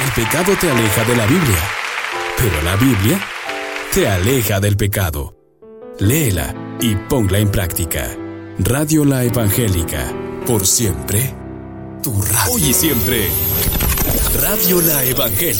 El pecado te aleja de la Biblia, pero la Biblia te aleja del pecado. Léela y ponla en práctica. Radio La Evangélica, por siempre, tu radio. Hoy y siempre, Radio La Evangélica.